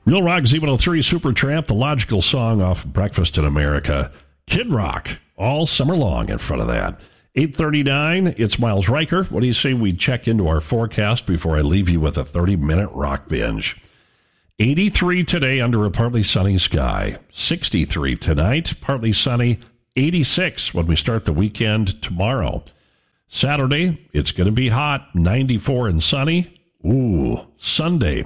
Real Rock Z103 Supertramp, the logical song off Breakfast in America. Kid Rock, all summer long in front of that. 8:39, it's Miles Riker. What do you say we check into our forecast before I leave you with a 30-minute rock binge? 83 today under a partly sunny sky. 63 tonight, partly sunny. 86 when we start the weekend tomorrow. Saturday, it's going to be hot. 94 and sunny. Ooh, Sunday.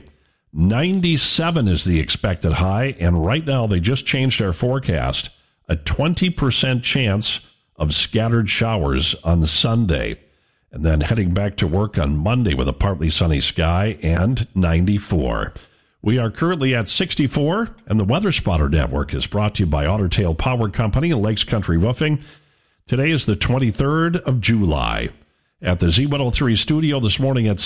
97 is the expected high, and right now they just changed our forecast. A 20% chance of scattered showers on Sunday, and then heading back to work on Monday with a partly sunny sky and 94. We are currently at 64, and the Weather Spotter Network is brought to you by Otter Tail Power Company and Lakes Country Roofing. Today is the 23rd of July. At the Z103 studio this morning at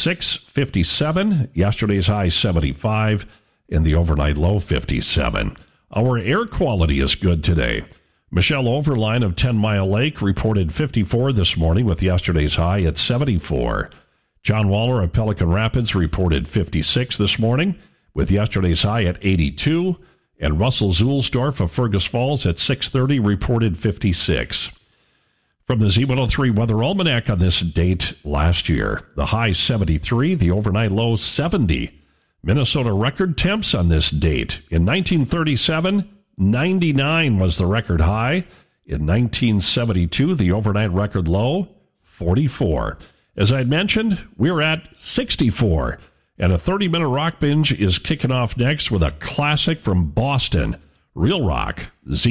6:57, yesterday's high 75, and the overnight low 57. Our air quality is good today. Michelle Overline of 10 Mile Lake reported 54 this morning with yesterday's high at 74. John Waller of Pelican Rapids reported 56 this morning with yesterday's high at 82. And Russell Zulsdorf of Fergus Falls at 6:30 reported 56. From the Z103 Weather Almanac on this date last year, the high 73, the overnight low 70. Minnesota record temps on this date. In 1937, 99 was the record high. In 1972, the overnight record low, 44. As I'd mentioned, we're at 64. And a 30-minute rock binge is kicking off next with a classic from Boston. Real Rock,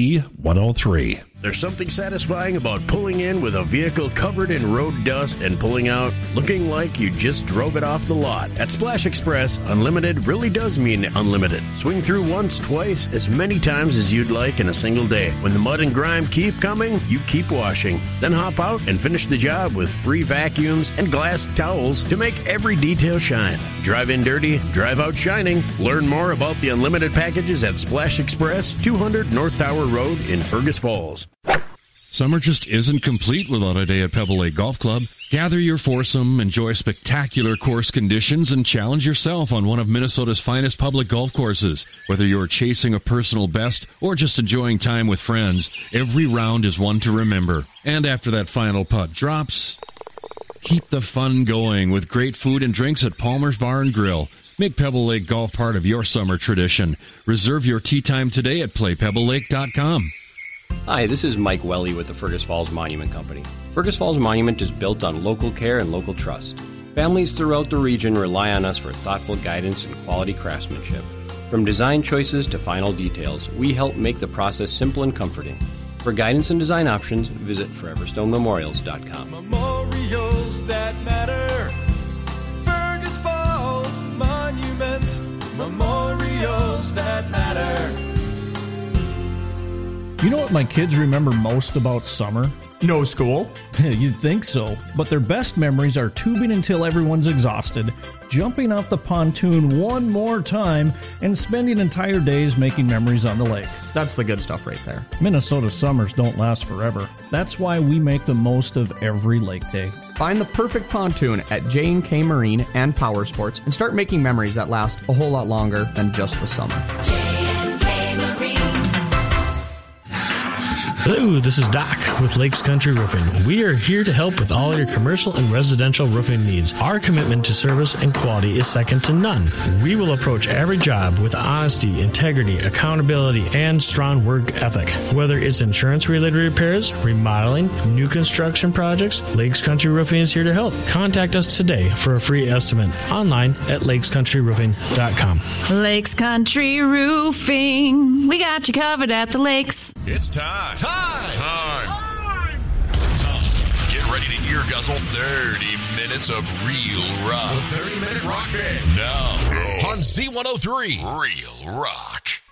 Z103. There's something satisfying about pulling in with a vehicle covered in road dust and pulling out looking like you just drove it off the lot. At Splash Express, unlimited really does mean unlimited. Swing through once, twice, as many times as you'd like in a single day. When the mud and grime keep coming, you keep washing. Then hop out and finish the job with free vacuums and glass towels to make every detail shine. Drive in dirty, drive out shining. Learn more about the unlimited packages at Splash Express, 200 North Tower Road in Fergus Falls. Summer just isn't complete without a day at Pebble Lake Golf Club. Gather your foursome, enjoy spectacular course conditions, and challenge yourself on one of Minnesota's finest public golf courses. Whether you're chasing a personal best or just enjoying time with friends, every round is one to remember. And after that final putt drops, keep the fun going with great food and drinks at Palmer's Bar and Grill. Make Pebble Lake Golf part of your summer tradition. Reserve your tee time today at playpebblelake.com. Hi, this is Mike Welly with the Fergus Falls Monument Company. Fergus Falls Monument is built on local care and local trust. Families throughout the region rely on us for thoughtful guidance and quality craftsmanship. From design choices to final details, we help make the process simple and comforting. For guidance and design options, visit foreverstonememorials.com. Memorials that matter. Fergus Falls Monument. Memorials that matter. You know what my kids remember most about summer? No school. You'd think so, but their best memories are tubing until everyone's exhausted, jumping off the pontoon one more time, and spending entire days making memories on the lake. That's the good stuff right there. Minnesota summers don't last forever. That's why we make the most of every lake day. Find the perfect pontoon at J&K Marine and Power Sports and start making memories that last a whole lot longer than just the summer. J&K Marine. Hello, this is Doc with Lakes Country Roofing. We are here to help with all your commercial and residential roofing needs. Our commitment to service and quality is second to none. We will approach every job with honesty, integrity, accountability, and strong work ethic. Whether it's insurance-related repairs, remodeling, new construction projects, Lakes Country Roofing is here to help. Contact us today for a free estimate online at lakescountryroofing.com. Lakes Country Roofing. We got you covered at the lakes. It's time. Get ready to ear guzzle 30 minutes of real rock. The 30-minute rock band. Now on Z103, Real Rock.